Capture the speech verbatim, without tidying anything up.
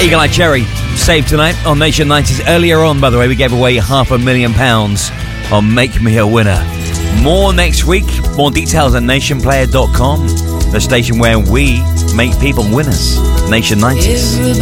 Eagle Eye Cherry, saved tonight on Nation nineties. Earlier on, by the way, we gave away half a million pounds on Make Me a Winner. More next week. More details at nation player dot com, the station where we make people winners. Nation nineties.